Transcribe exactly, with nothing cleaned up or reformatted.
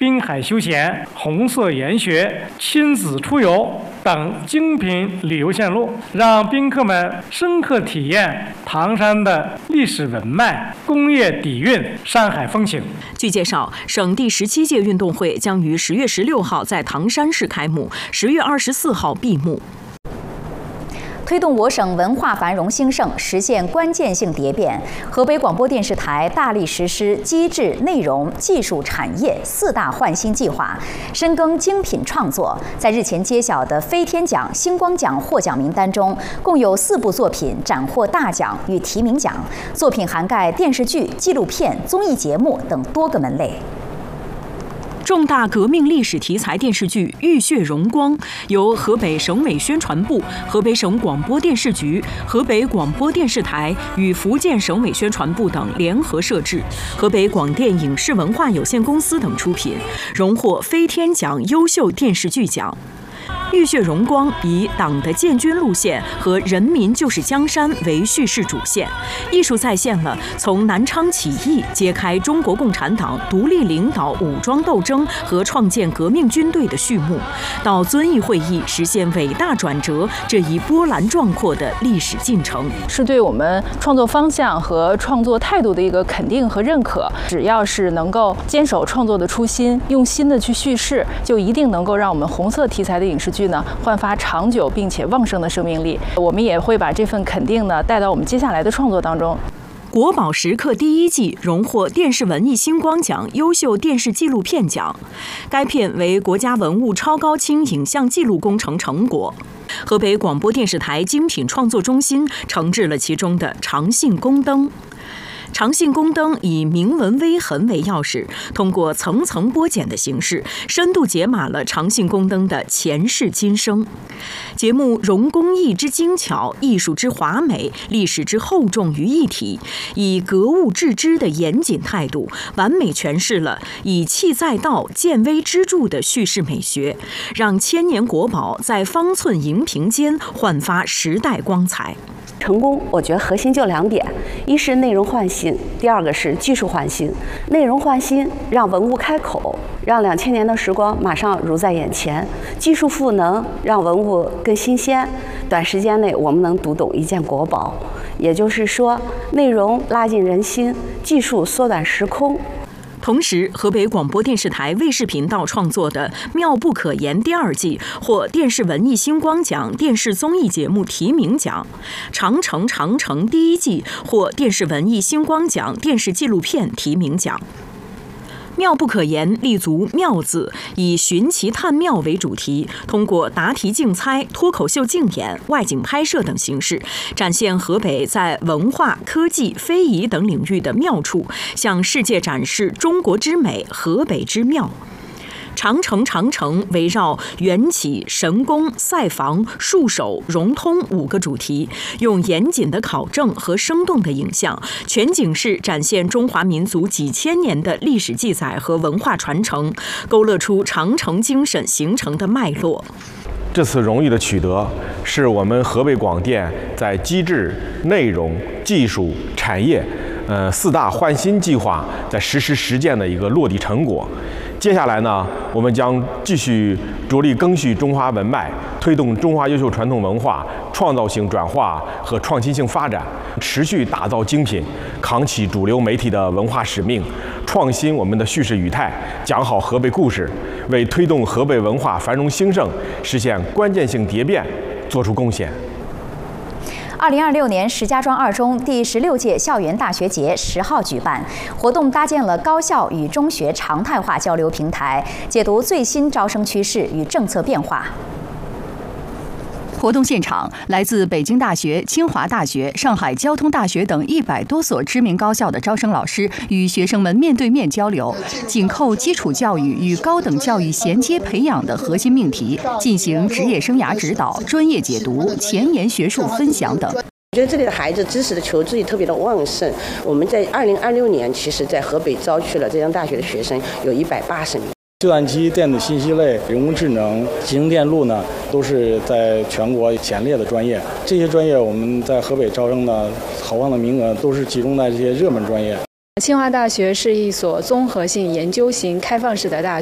滨海休闲、红色研学、亲子出游等精品旅游线路，让宾客们深刻体验唐山的历史文脉、工业底蕴、山海风情。 据介绍，省第十七届运动会将于十月十六号在唐山市开幕，十月二十四号闭幕。 推动我省文化繁荣兴盛实现关键性蝶变，河北广播电视台大力实施机制、内容、技术、产业四大换新计划，深耕精品创作。在日前揭晓的飞天奖、星光奖获奖名单中，共有四部作品斩获大奖与提名奖，作品涵盖电视剧、纪录片、综艺节目等多个门类。 重大革命历史题材电视剧《浴血荣光》由河北省委宣传部、河北省广播电视局、河北广播电视台与福建省委宣传部等联合摄制，河北广电影视文化有限公司等出品，荣获飞天奖优秀电视剧奖。《浴血荣光》以党的建军路线和人民就是江山为叙事主线，艺术再现了从南昌起义揭开中国共产党独立领导武装斗争和创建革命军队的序幕，到遵义会议实现伟大转折这一波澜壮阔的历史进程， 是对我们创作方向和创作态度的一个肯定和认可。只要是能够坚守创作的初心，用心的去叙事，就一定能够让我们红色题材的影视剧呢焕发长久并且旺盛的生命力。我们也会把这份肯定呢带到我们接下来的创作当中。 国宝时刻第一季荣获电视文艺星光奖优秀电视纪录片奖，该片为国家文物超高清影像记录工程成果。河北广播电视台精品创作中心承制了其中的长信宫灯。长信宫灯以铭文微痕为钥匙，通过层层剥茧的形式，深度解码了长信宫灯的前世今生。节目融工艺之精巧、艺术之华美、历史之厚重于一体，以格物致知的严谨态度，完美诠释了以气在道、见微知著的叙事美学，让千年国宝在方寸荧屏间焕发时代光彩。 成功，我觉得核心就两点，一是内容换新，第二个是技术换新。内容换新，让文物开口，让两千年的时光马上如在眼前；技术赋能，让文物更新鲜，短时间内我们能读懂一件国宝。也就是说，内容拉近人心，技术缩短时空。 同时，河北广播电视台卫视频道创作的《妙不可言》第二季获电视文艺星光奖电视综艺节目提名奖，《长城长城》第一季获电视文艺星光奖电视纪录片提名奖。妙不可言立足妙字，以寻奇探妙为主题，通过答题竞猜、脱口秀竞演、外景拍摄等形式，展现河北在文化、科技、非遗等领域的妙处，向世界展示中国之美、河北之妙。长城长城围绕缘起、神功、赛房、戍守、融通五个主题，用严谨的考证和生动的影像，全景式展现中华民族几千年的历史记载和文化传承，勾勒出长城精神形成的脉络。 这次荣誉的取得，是我们河北广电在机制、内容、技术、产业，呃四大换新计划在实施实践的一个落地成果。接下来呢，我们将继续着力赓续中华文脉，推动中华优秀传统文化创造性转化和创新性发展，持续打造精品，扛起主流媒体的文化使命，创新我们的叙事语态，讲好河北故事，为推动河北文化繁荣兴盛实现关键性蝶变做出贡献。 二零二六年石家庄二中第十六届校园大学节十号举办，活动搭建了高校与中学常态化交流平台，解读最新招生趋势与政策变化。 活动现场，来自北京大学、清华大学、上海交通大学等一百多所知名高校的招生老师与学生们面对面交流，紧扣基础教育与高等教育衔接培养的核心命题，进行职业生涯指导、专业解读、前沿学术分享等。 我觉得这里的孩子知识的求知欲特别的旺盛。我们在二零二六年，其实在河北招去了浙江大学的学生有一百八十名。 计算机、电子信息类、人工智能、集成电路呢，都是在全国前列的专业。这些专业我们在河北招生的好望的名额都是集中在这些热门专业。 清华大学是一所综合性研究型开放式的大